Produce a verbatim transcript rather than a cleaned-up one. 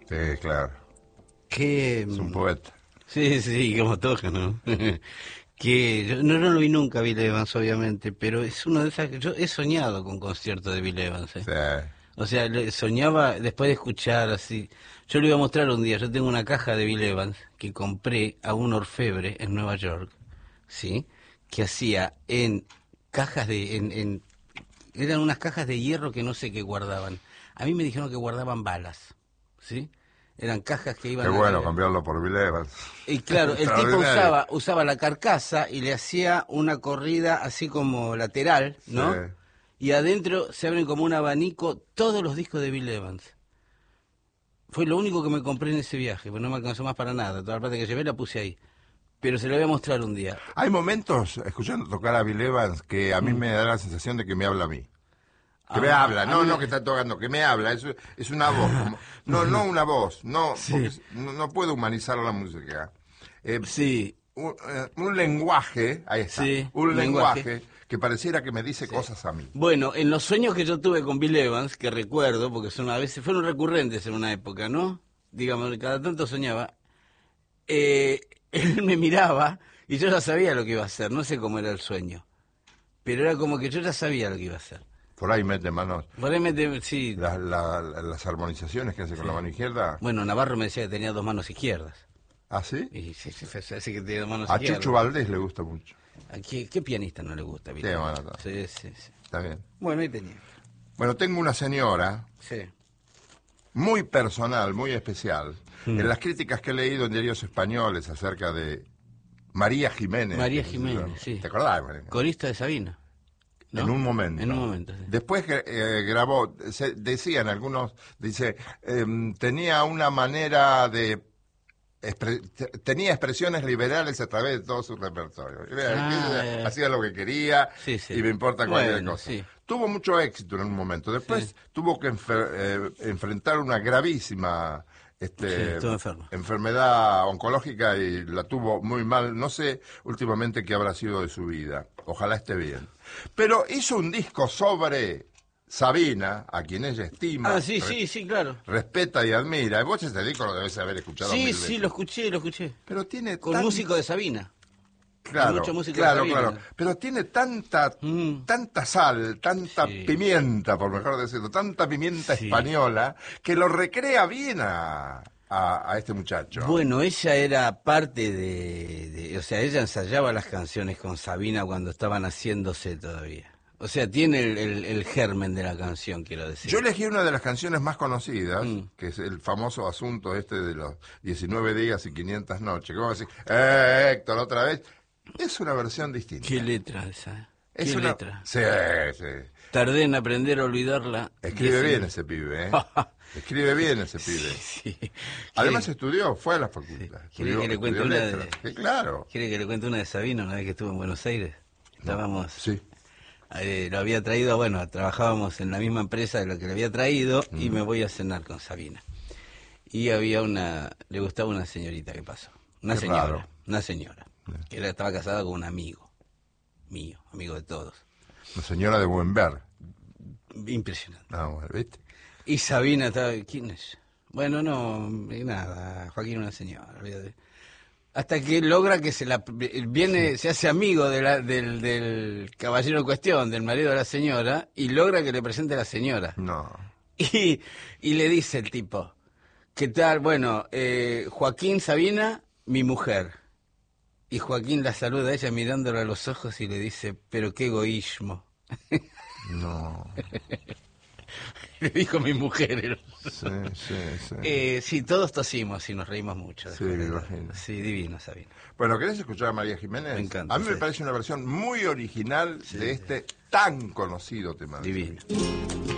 Sí, claro. Que, Es un poeta. sí, sí, como toca, ¿no? que yo no, no lo vi nunca, Bill Evans, obviamente, pero es uno de esas que yo he soñado con conciertos de Bill Evans, ¿eh? Sí. O sea, le- soñaba después de escuchar así. Yo le iba a mostrar un día, yo tengo una caja de Bill Evans que compré a un orfebre en Nueva York, ¿sí? Que hacía en cajas de... En, en, eran unas cajas de hierro que no sé qué guardaban. A mí me dijeron que guardaban balas, ¿sí? Eran cajas que Qué iban bueno a... cambiarlo por Bill Evans. Y claro, el tipo Extraordinario. usaba, usaba la carcasa y le hacía una corrida así como lateral, ¿no? Sí. Y adentro se abren como un abanico todos los discos de Bill Evans. Fue lo único que me compré en ese viaje, pues no me alcanzó más para nada. Toda la plata que llevé la puse ahí. Pero se lo voy a mostrar un día. Hay momentos, escuchando tocar a Bill Evans, que a mí Mm. me da la sensación de que me habla a mí. Que me Ah, habla, a no, mí no me- que está tocando, que me habla, es, es una voz. Como, no, no una voz, no, Sí. porque es- no, no puedo humanizar la música. Eh, Sí, un, eh, un lenguaje, ahí está, sí, un un lenguaje, lenguaje. que pareciera que me dice sí. cosas a mí. Bueno, en los sueños que yo tuve con Bill Evans, que recuerdo, porque son a veces fueron recurrentes en una época, ¿no? Digamos, cada tanto soñaba, eh, él me miraba y yo ya sabía lo que iba a hacer, no sé cómo era el sueño, pero era como que yo ya sabía lo que iba a hacer. Por ahí mete manos, Por ahí me te- sí, las, la- las armonizaciones que hace con sí. la mano izquierda. Bueno, Navarro me decía que tenía dos manos izquierdas. ¿Ah, sí? Y sí, sí, sí, sí, que tiene dos manos A izquierdas. Chucho Valdés le gusta mucho. ¿A qué, qué pianista no le gusta, Bill Sí, Evans? bueno, está, Sí, sí, sí. está bien. Bueno, ahí tenía. Bueno, tengo una señora Sí. muy personal, muy especial. Mm. En las críticas que he leído en diarios españoles acerca de María Jiménez. María que se Jiménez, llama. sí. ¿Te acordás? María? Corista de Sabina. ¿no? En un momento. En un momento, sí. Después eh, grabó, se, decían algunos, dice, em, tenía una manera de... expre- te- tenía expresiones liberales a través de todo su repertorio. Y vea, Ah, que eh. hacía lo que quería Sí, sí. y me importa cualquier Bueno, cosa. sí. Tuvo mucho éxito en un momento. Después Sí. tuvo que enfer- eh, enfrentar una gravísima este, Sí, estuvo enfermo. enfermedad oncológica y la tuvo muy mal. No sé últimamente qué habrá sido de su vida. Ojalá esté bien. Pero hizo un disco sobre Sabina, a quien ella estima, Ah, sí, re- sí, sí, claro. respeta y admira. Vos ese disco lo debes haber escuchado Sí, mil sí, veces. lo escuché, lo escuché. Pero tiene Con tan- músico de Sabina. Claro, mucho músico de claro, Sabina. claro. Pero tiene tanta, Mm. tanta sal, tanta Sí. pimienta, por mejor decirlo, tanta pimienta Sí. española, que lo recrea bien a, a, a este muchacho. Bueno, ella era parte de, de- o sea, ella ensayaba las canciones con Sabina cuando estaban haciéndose todavía. O sea, tiene el, el- el germen de la canción, quiero decir. Yo elegí una de las canciones más conocidas, Mm. que es el famoso asunto este de los diecinueve días y quinientas noches. Que vamos a decir, ¡eh, Héctor, otra vez! Es una versión distinta. Qué letra esa, ¿eh? Es Qué una... letra. Sí, sí. Tardé en aprender a olvidarla. Escribe Dieci- bien ese pibe, ¿eh? Escribe bien ese pibe. Sí. Además ¿Quiere- estudió, fue a la facultad. ¿Quiere Estudió- que le cuente estudió una de- letras. Sí, claro. ¿Quiere que le cuente una de Sabina una vez que estuvo en Buenos Aires? Estábamos, Sí. eh, lo había traído, bueno, trabajábamos en la misma empresa de lo que le había traído y me voy a cenar con Sabina. Y había una, le gustaba una señorita que pasó, una Qué señora, raro. una señora, que era, estaba casada con un amigo mío, amigo de todos. La señora de buen ver. Impresionante. Ah, bueno, ¿viste? Y Sabina estaba, ¿quién es? Bueno, no, eh, nada, Joaquín una señora, olvídate. Hasta que logra que se la viene, se hace amigo de la- del, del caballero en cuestión, del marido de la señora, y logra que le presente a la señora. No. Y, y le dice el tipo, ¿qué tal? Bueno, eh, Joaquín Sabina, mi mujer. Y Joaquín la saluda a ella mirándole a los ojos y le dice, pero qué egoísmo. No. Le dijo mi mujer. Sí, sí, sí. Eh, sí, todos tosimos y nos reímos mucho. Sí, después me de- imagino. Sí, divino, Sabina. Bueno, ¿querés escuchar a María Jiménez? Me encanta, A mí me sí. parece una versión muy original Sí, de sí. este tan conocido tema. de Divino. Sabina.